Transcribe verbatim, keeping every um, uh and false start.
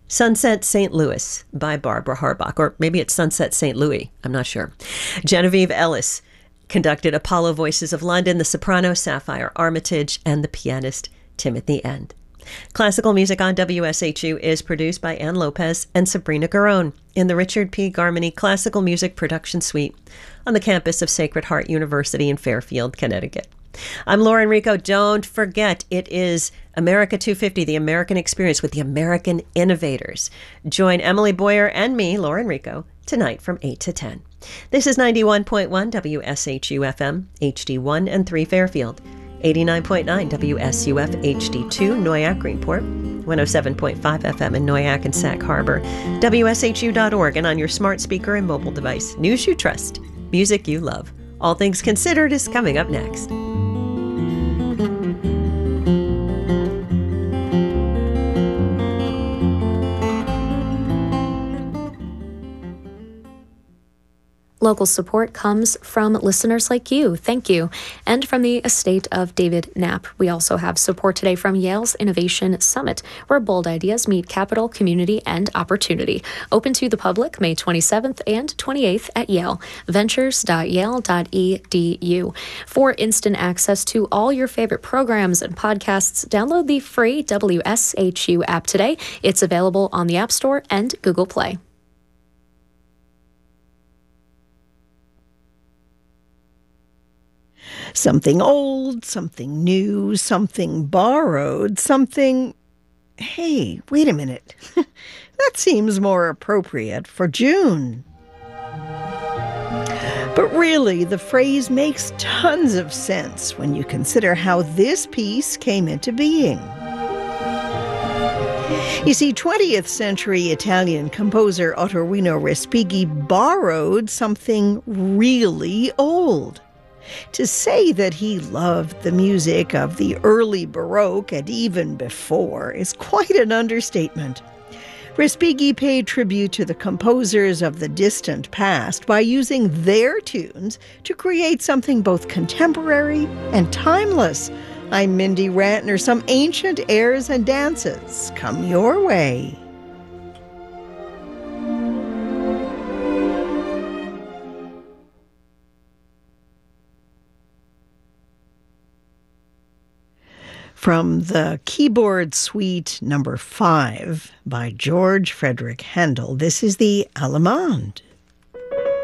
Sunset Saint Louis by Barbara Harbach, or maybe it's Sunset Saint Louis, I'm not sure. Genevieve Ellis conducted Apollo Voices of London, the soprano Sapphire Armitage, and the pianist Timothy End. Classical music on W S H U is produced by Ann Lopez and Sabrina Garone in the Richard P. Garmany Classical Music Production Suite on the campus of Sacred Heart University in Fairfield, Connecticut. I'm Lauren Rico. Don't forget, it is America two fifty, the American Experience with the American Innovators. Join Emily Boyer and me, Lauren Rico, tonight from eight to ten. This is ninety-one point one W S H U F M, H D one and three Fairfield, eighty-nine point nine W S U F H D two Noyac Greenport, one oh seven point five F M in Noyac and Sac Harbor, W S H U dot org, and on your smart speaker and mobile device. News you trust, music you love. All Things Considered is coming up next. Local support comes from listeners like you. Thank you. And from the estate of David Knapp. We also have support today from Yale's Innovation Summit, where bold ideas meet capital, community, and opportunity. Open to the public May twenty-seventh and twenty-eighth at Yale. ventures dot yale dot e d u. For instant access to all your favorite programs and podcasts, download the free W S H U app today. It's available on the App Store and Google Play. Something old, something new, something borrowed, something... Hey, wait a minute. That seems more appropriate for June. But really, the phrase makes tons of sense when you consider how this piece came into being. You see, twentieth century Italian composer Ottorino Respighi borrowed something really old. To say that he loved the music of the early Baroque and even before is quite an understatement. Respighi paid tribute to the composers of the distant past by using their tunes to create something both contemporary and timeless. I'm Mindy Rantner. Some ancient airs and dances come your way. From the Keyboard Suite number five by George Frederick Handel, this is the Allemande.